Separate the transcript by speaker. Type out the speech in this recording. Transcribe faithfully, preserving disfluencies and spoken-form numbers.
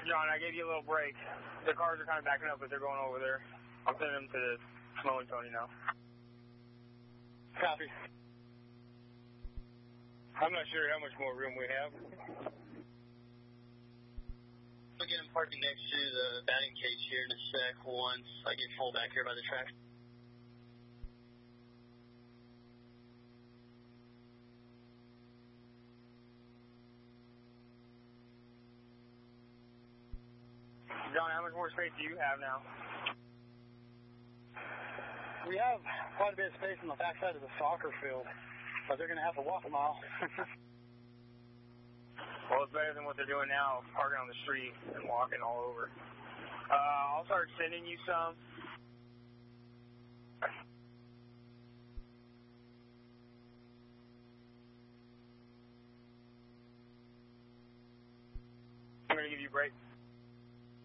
Speaker 1: John, I gave you a little break. The cars are kind of backing up, but they're going over there. I'm sending them to Smo and Tony now.
Speaker 2: Copy.
Speaker 1: I'm not sure how much more room we have.
Speaker 2: We'll get him parking next to the batting cage here in a sec once I get full back here by the track.
Speaker 1: John, how much more space do you have now?
Speaker 2: We have quite a bit of space on the backside of the soccer field, but they're going to have to walk a mile.
Speaker 1: Well, it's better than what they're doing now, parking on the street and walking all over. Uh, I'll start sending you some. I'm going to give you a break.